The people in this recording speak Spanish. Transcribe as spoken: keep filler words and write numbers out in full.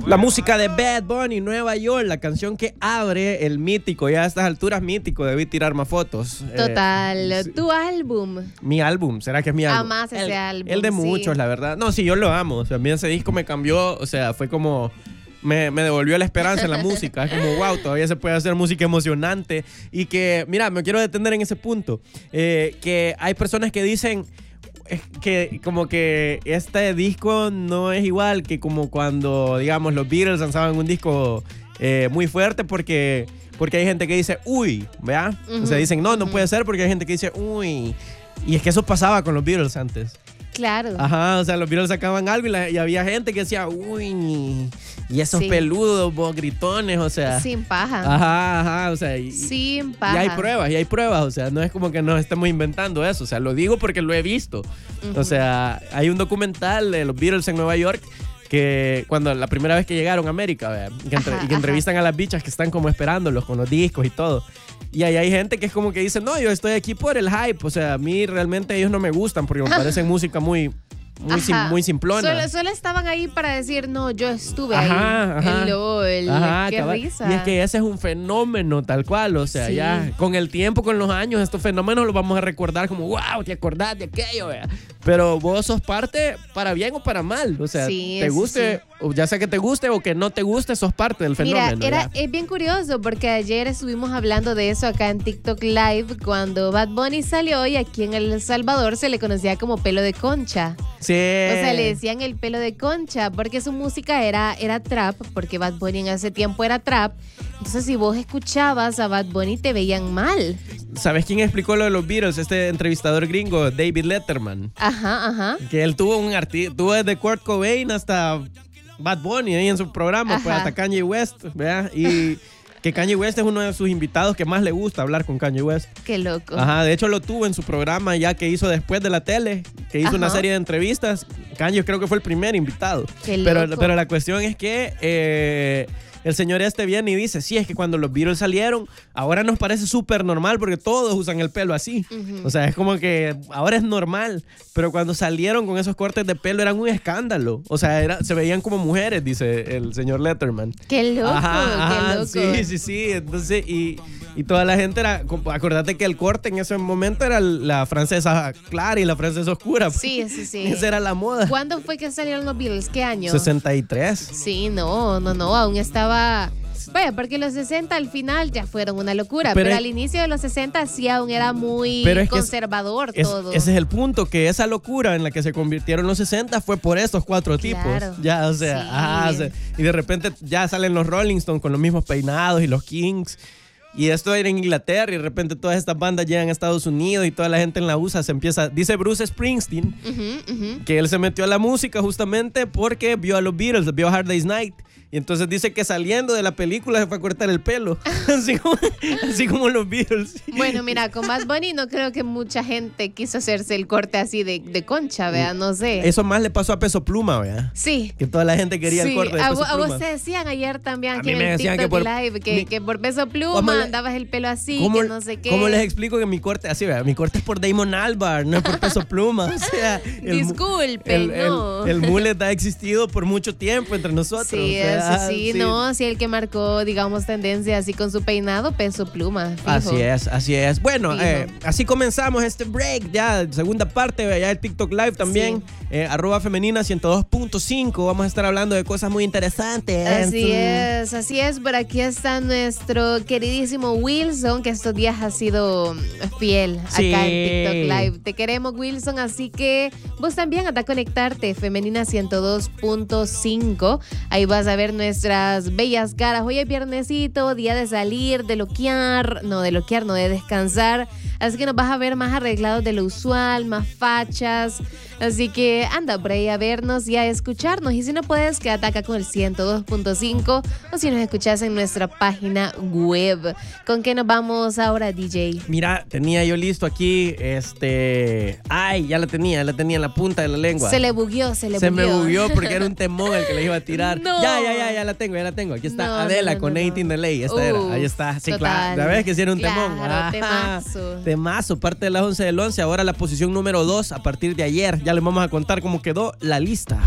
La música de Bad Bunny, Nueva York, la canción que abre el mítico, ya a estas alturas mítico, debí tirar más fotos. Total, Eh, tu álbum. Mi álbum, ¿será que es mi álbum? Amás ese el, álbum, El de sí. muchos, la verdad. No, sí, yo lo amo. O sea, a mí ese disco me cambió, o sea, fue como... Me, me devolvió la esperanza en la música. Es como, wow, todavía se puede hacer música emocionante. Y que, mira, me quiero detener en ese punto. Eh, que hay personas que dicen... Es que como que este disco no es igual que como cuando, digamos, los Beatles lanzaban un disco eh, muy fuerte porque, porque hay gente que dice, uy, ¿vea? Uh-huh. O sea, dicen, no, no Uh-huh. puede ser porque hay gente que dice, uy. Y es que eso pasaba con los Beatles antes. Claro. Ajá, o sea, los Beatles sacaban algo y, la- y había gente que decía, uy, y esos Sí. peludos, vos, gritones, o sea. Sin paja. Ajá, ajá, o sea. Y, Sin y paja. hay pruebas, y hay pruebas, o sea, no es como que nos estemos inventando eso, o sea, lo digo porque lo he visto. Ujú. O sea, hay un documental de los Beatles en Nueva York que cuando la primera vez que llegaron a América, ¿vea? Y que, entre- Ajá, y que entrevistan a las bichas que están como esperándolos con los discos y todo. Y ahí hay gente que es como que dice, no, yo estoy aquí por el hype, o sea, a mí realmente ellos no me gustan porque me parecen música muy, muy, sim- Ajá. muy simplona. Solo, solo estaban ahí para decir, no, yo estuve Ajá, ahí. ajá. El LOL. Ajá, Qué cabal. risa. Y es que ese es un fenómeno tal cual, o sea, Sí. ya con el tiempo, con los años, estos fenómenos los vamos a recordar como, wow, te acordás de aquello, vea. Pero vos sos parte para bien o para mal, o sea, Sí, te eso guste, sí. o ya sea que te guste o que no te guste, sos parte del Mira, fenómeno. era, ya. es bien curioso porque ayer estuvimos hablando de eso acá en TikTok Live cuando Bad Bunny salió y aquí en El Salvador se le conocía como pelo de concha. Sí. O sea, le decían el pelo de concha porque su música era, era trap, porque Bad Bunny en ese tiempo era trap. Entonces, si vos escuchabas a Bad Bunny, te veían mal. ¿Sabes quién explicó lo de los Beatles? Este entrevistador gringo, David Letterman. Ajá, ajá. Que él tuvo un artista, tuvo desde Kurt Cobain hasta Bad Bunny ahí en su programa, pues Ajá. hasta Kanye West, ¿verdad? Y que Kanye West es uno de sus invitados que más le gusta hablar con Kanye West. Qué loco. Ajá, de hecho lo tuvo en su programa ya que hizo después de la tele, que hizo Ajá. una serie de entrevistas. Kanye creo que fue el primer invitado. Qué Pero, loco. pero la cuestión es que eh, el señor este viene y dice, sí, es que cuando los Beatles salieron, ahora nos parece súper normal porque todos usan el pelo así. Ujú. O sea, es como que ahora es normal, pero cuando salieron con esos cortes de pelo eran un escándalo. O sea, era, se veían como mujeres, dice el señor Letterman. Qué loco, qué loco. Sí, sí, sí. Entonces, y, y toda la gente era. Acordate que el corte en ese momento era la francesa clara y la francesa oscura. Sí, sí, sí. Esa era la moda. ¿Cuándo fue que salieron los Beatles? ¿Qué año? sesenta y tres. Sí, no, no, no, aún estaba... Vaya, porque los sesenta al final ya fueron una locura, Pero pero, es- al inicio de los sesenta sí aún era muy Pero es que es- conservador Es- todo. ese es el punto, que esa locura en la que se convirtieron los sesenta fue por estos cuatro tipos. Claro. Ya, o sea, Sí. ajá, o sea, y de repente ya salen los Rolling Stones con los mismos peinados y los Kings. Y esto era en Inglaterra y de repente todas estas bandas llegan a Estados Unidos y toda la gente en la U S A se empieza... Dice Bruce Springsteen Ujú, ujú. que él se metió a la música justamente porque vio a los Beatles, vio a Hard Day's Night. Y entonces dice que saliendo de la película se fue a cortar el pelo. así, como, así como los Beatles. Bueno, mira, con Bad Bunny no creo que mucha gente quiso hacerse el corte así de, de concha, vea, no sé. Eso más le pasó a Peso Pluma, ¿verdad? Sí. Que toda la gente quería el Sí, corte de a, Peso vo- a Pluma. vos te decían ayer también A aquí mí en me el decían TikTok que por- Live que, mi- que por peso ¿Cómo pluma le- andabas el pelo así, ¿Cómo, que no sé qué. ¿Cómo les explico que mi corte, así, vea, mi corte es por Damon Albarn, no es por Peso Pluma? O sea, el, mu- Disculpe, el, el- no. el mullet ha existido por mucho tiempo entre nosotros. Sí, o sea, eso sí, no, sí, el que marcó, digamos, tendencia así con su peinado, peso pluma. Fijo. Así es, así es. Bueno, Fijo. eh, así comenzamos este break, ya segunda parte, ya el TikTok Live también, Sí. eh, arroba femenina ciento dos punto cinco, vamos a estar hablando de cosas muy interesantes. Así es, así es. Por aquí está nuestro queridísimo Wilson, que estos días ha sido fiel acá Sí. en TikTok Live. Te queremos, Wilson, así que vos también anda a conectarte, Femenina ciento dos punto cinco. Ahí vas a ver nuestras bellas caras. Hoy es viernesito, día de salir, de loquear, no, de loquear, no, de descansar. Así que nos vas a ver más arreglados de lo usual, más fachas. Así que anda por ahí a vernos y a escucharnos. Y si no puedes, quédate acá con el ciento dos punto cinco o si nos escuchas en nuestra página web. ¿Con qué nos vamos ahora, D J? Mira, tenía yo listo aquí, este... Ay, ya la tenía, ya la tenía en la punta de la lengua. Se le bugueó, se le Se bugueó. me bugueó porque era un temón el que le iba a tirar. No. Ya, ya, ya, ya la tengo, ya la tengo. Aquí está No, Adela no, no, con no, eighteen no. de ley. Esta Uf, era, ahí está. Sí, total. claro. Ya ves que sí era un temón. Claro, Ajá. temazo. Temazo, parte de las once del once. Ahora la posición número dos a partir de ayer. Ya les vamos a contar cómo quedó la lista.